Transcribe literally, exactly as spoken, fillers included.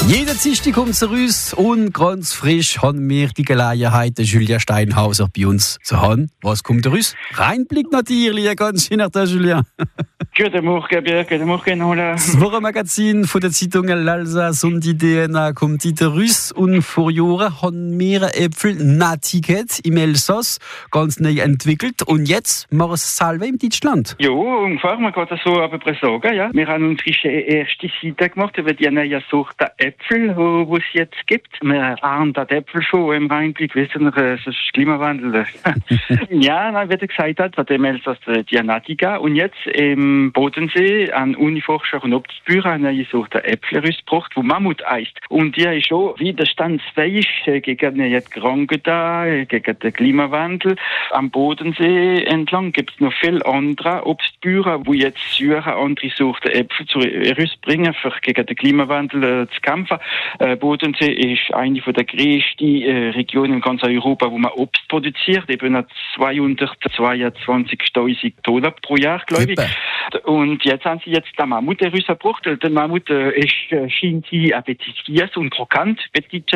Jeder Dienstag kommt zu uns und ganz frisch haben wir die Gelegenheit, Julia Steinhauser bei uns zu haben. Was kommt raus? Reinblick natürlich, ganz schön nach der Julia. Guten Morgen, Birgit. Guten Morgen, Hola. Das Wochenmagazin von der Zeitung L'Alsace und die D N A kommt heute raus. Und vor Jahren haben wir Äpfel Natiket im Elsass ganz neu entwickelt. Und jetzt machen wir es selber in Deutschland. Ja, ungefähr. Man kann das so aber sagen, ja. Wir haben unsere erste Seite gemacht über die neue Sorte Äpfel, wo es jetzt gibt. Wir ahnen das Äpfel schon im Rheinblick. Wissen wir, es ist Klimawandel. Ja, dann wird gesagt, hat, hat im Elsass die Natica. Und jetzt im Bodensee an Uniforscher und Obstbücher eine neue Sorte Äpfel rausgebracht, die Mammut heisst. Und die ist schon widerstandsfähig gegen die Krankheit, gegen den Klimawandel. Am Bodensee entlang gibt es noch viele andere Obstbücher, die jetzt suchen, andere Sorten Äpfel zu rausbringen, für gegen den Klimawandel äh, zu kämpfen. Äh, Bodensee ist eine der grössten äh, Regionen in ganz Europa, wo man Obst produziert, eben zweihundertzweiundzwanzigtausend Tonnen pro Jahr, glaube ich. Und jetzt haben sie jetzt den Mammut rausgebracht. Der Mammut äh, ist, äh, scheint sie appetitiös und krokant, Petit